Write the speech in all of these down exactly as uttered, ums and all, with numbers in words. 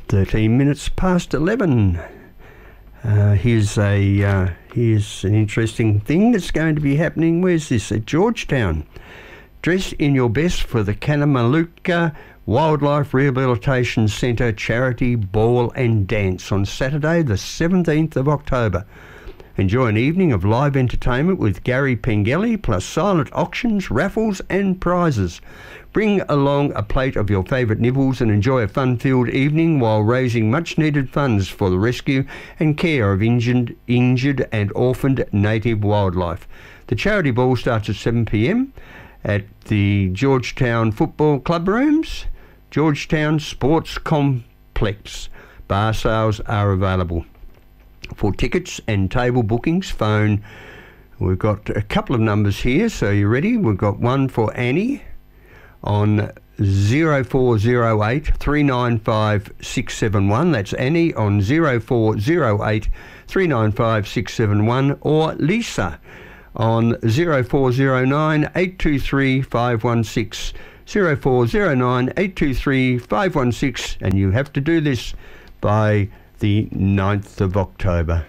thirteen minutes past eleven. Uh, here's a uh, here's an interesting thing that's going to be happening. Where's this? At Georgetown. Dress in your best for the Kanamaluka Wildlife Rehabilitation Centre Charity Ball and Dance on Saturday the seventeenth of October. Enjoy an evening of live entertainment with Gary Pengelly, plus silent auctions, raffles and prizes. Bring along a plate of your favourite nibbles and enjoy a fun-filled evening while raising much-needed funds for the rescue and care of injured, injured and orphaned native wildlife. The charity ball starts at seven p m at the Georgetown Football Club Rooms, Georgetown Sports Complex. Bar sales are available. For tickets and table bookings, phone, we've got a couple of numbers here, so you ready? We've got one for Annie on zero four zero eight three nine five six seven one. That's Annie on zero four zero eight three nine five six seven one, or Lisa on zero four zero nine eight two three five one six, zero four zero nine eight two three five one six, and you have to do this by the ninth of October.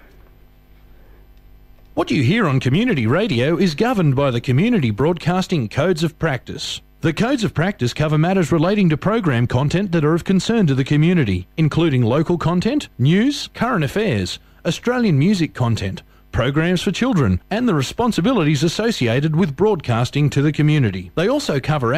What you hear on community radio is governed by the Community Broadcasting Codes of Practice. The Codes of Practice cover matters relating to program content that are of concern to the community, including local content, news, current affairs, Australian music content, programs for children, and the responsibilities associated with broadcasting to the community. They also cover